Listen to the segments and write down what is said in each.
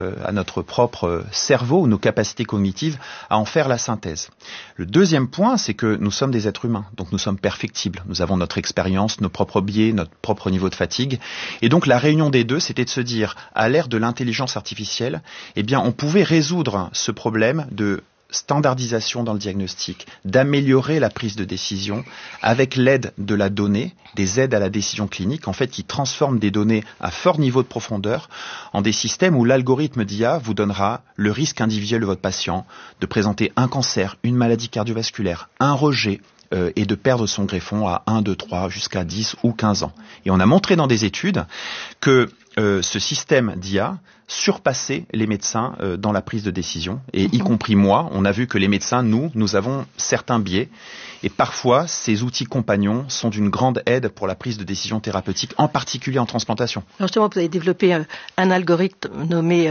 à notre propre cerveau ou nos capacités cognitives à en faire la synthèse. Le deuxième point, c'est que nous sommes des êtres humains, donc nous sommes perfectibles. Nous avons notre expérience, nos propres biais, notre propre niveau de fatigue. Et donc la réunion des deux, c'était de se dire, à l'ère de l'intelligence artificielle, eh bien on pouvait résoudre ce problème de standardisation dans le diagnostic, d'améliorer la prise de décision avec l'aide de la donnée, des aides à la décision clinique, en fait, qui transforment des données à fort niveau de profondeur en des systèmes où l'algorithme d'IA vous donnera le risque individuel de votre patient de présenter un cancer, une maladie cardiovasculaire, un rejet, et de perdre son greffon à 1, 2, 3, jusqu'à 10 ou 15 ans. Et on a montré dans des études que ce système d'IA surpassait les médecins dans la prise de décision, et y compris moi, on a vu que les médecins, nous avons certains biais, et parfois ces outils compagnons sont d'une grande aide pour la prise de décision thérapeutique, en particulier en transplantation. Alors justement, vous avez développé un algorithme nommé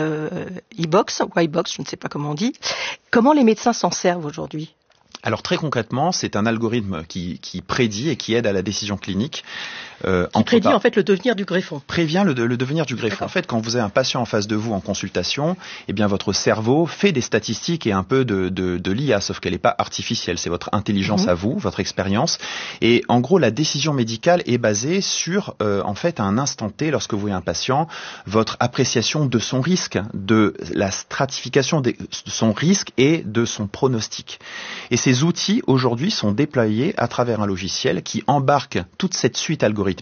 iBox, ou iBox, je ne sais pas comment on dit. Comment les médecins s'en servent aujourd'hui ? Alors très concrètement, c'est un algorithme qui prédit et qui aide à la décision clinique. Qui prédit en fait le devenir du greffon. Prévient le devenir du greffon. En fait, quand vous avez un patient en face de vous en consultation, eh bien votre cerveau fait des statistiques et un peu de l'IA, sauf qu'elle n'est pas artificielle. C'est votre intelligence à vous, votre expérience. Et en gros, la décision médicale est basée sur, en fait, à un instant T, lorsque vous voyez un patient, votre appréciation de son risque, de la stratification de son risque et de son pronostic. Et ces outils, aujourd'hui, sont déployés à travers un logiciel qui embarque toute cette suite algorithmique,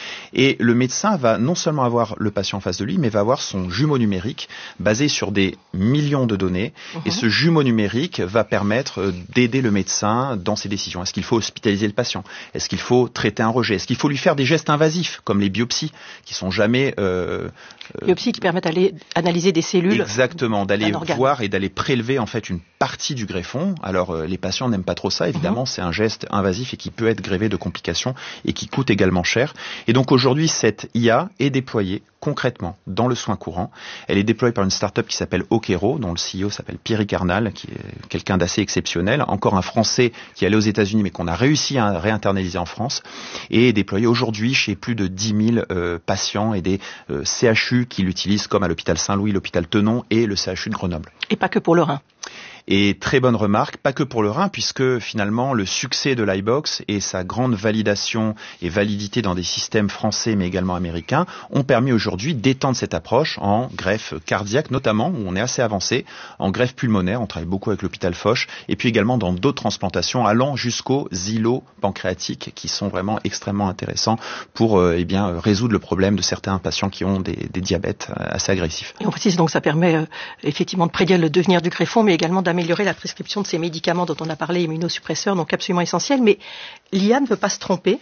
et le médecin va non seulement avoir le patient en face de lui, mais va avoir son jumeau numérique basé sur des millions de données, et ce jumeau numérique va permettre d'aider le médecin dans ses décisions. Est-ce qu'il faut hospitaliser le patient ? Est-ce qu'il faut traiter un rejet ? Est-ce qu'il faut lui faire des gestes invasifs, comme les biopsies, qui sont jamais... biopsies qui permettent d'aller analyser des cellules. Exactement, d'aller voir et d'aller prélever en fait une partie du greffon. Alors les patients n'aiment pas trop ça, évidemment, c'est un geste invasif et qui peut être grévé de complications et qui coûte également cher. Et donc aujourd'hui, cette IA est déployée concrètement dans le soin courant. Elle est déployée par une start-up qui s'appelle Okero, dont le CEO s'appelle Pierre Carnal, qui est quelqu'un d'assez exceptionnel. Encore un Français qui est allé aux États-Unis, mais qu'on a réussi à réinternaliser en France, et est déployé aujourd'hui chez plus de 10 000 patients et des CHU qui l'utilisent, comme à l'hôpital Saint-Louis, l'hôpital Tenon et le CHU de Grenoble. Et pas que pour le rein. Et très bonne remarque, pas que pour le rein, puisque finalement le succès de l'iBox et sa grande validation et validité dans des systèmes français mais également américains ont permis aujourd'hui d'étendre cette approche en greffe cardiaque notamment, où on est assez avancé, en greffe pulmonaire, on travaille beaucoup avec l'hôpital Foch, et puis également dans d'autres transplantations allant jusqu'aux îlots pancréatiques qui sont vraiment extrêmement intéressants pour résoudre le problème de certains patients qui ont des diabètes assez agressifs. Et on précise donc ça permet effectivement de prédire le devenir du greffon, mais également d'améliorer la prescription de ces médicaments dont on a parlé, immunosuppresseurs, donc absolument essentiels. Mais l'IA ne peut pas se tromper.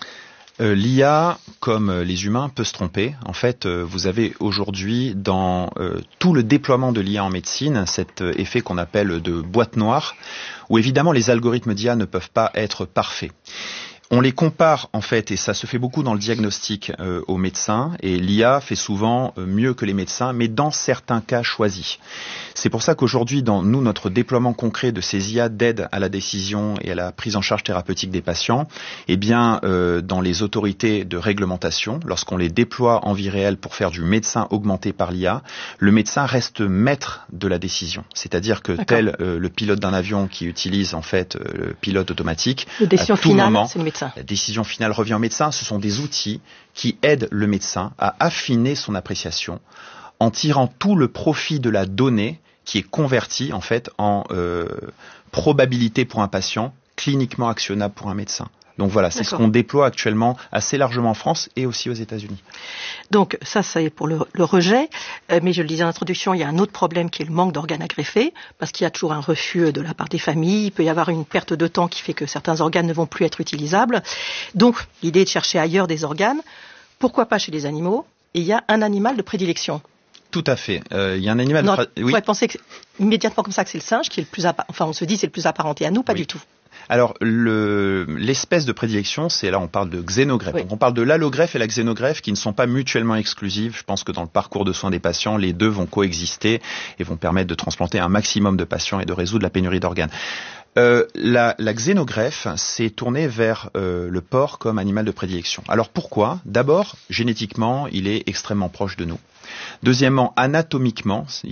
L'IA, comme les humains, peut se tromper. En fait, vous avez aujourd'hui dans tout le déploiement de l'IA en médecine cet effet qu'on appelle de boîte noire, où évidemment les algorithmes d'IA ne peuvent pas être parfaits. On les compare en fait, et ça se fait beaucoup dans le diagnostic aux médecins, et l'IA fait souvent mieux que les médecins, mais dans certains cas choisis. C'est pour ça qu'aujourd'hui, dans notre déploiement concret de ces IA d'aide à la décision et à la prise en charge thérapeutique des patients, eh bien, dans les autorités de réglementation, lorsqu'on les déploie en vie réelle pour faire du médecin augmenté par l'IA, le médecin reste maître de la décision. C'est-à-dire que tel le pilote d'un avion qui utilise en fait le pilote automatique, à tout moment, c'est le médecin. La décision finale revient au médecin. Ce sont des outils qui aident le médecin à affiner son appréciation en tirant tout le profit de la donnée qui est convertie en fait en probabilité pour un patient, cliniquement actionnable pour un médecin. Donc voilà, c'est ce qu'on déploie actuellement assez largement en France et aussi aux États-Unis. Donc ça, c'est pour le rejet. Mais je le disais en introduction, il y a un autre problème qui est le manque d'organes à greffer, parce qu'il y a toujours un refus de la part des familles. Il peut y avoir une perte de temps qui fait que certains organes ne vont plus être utilisables. Donc l'idée est de chercher ailleurs des organes. Pourquoi pas chez les animaux ? Et il y a un animal de prédilection. Tout à fait. Il y a un animal... On pourrait penser immédiatement comme ça que c'est le singe qui est le plus on se dit c'est le plus apparenté à nous, pas du tout. Alors, l'espèce de prédilection, c'est là, on parle de xénogreffe. Oui. Donc, on parle de l'allogreffe et la xénogreffe qui ne sont pas mutuellement exclusives. Je pense que dans le parcours de soins des patients, les deux vont coexister et vont permettre de transplanter un maximum de patients et de résoudre la pénurie d'organes. La xénogreffe s'est tournée vers le porc comme animal de prédilection. Alors pourquoi ? D'abord, génétiquement, il est extrêmement proche de nous. Deuxièmement, anatomiquement,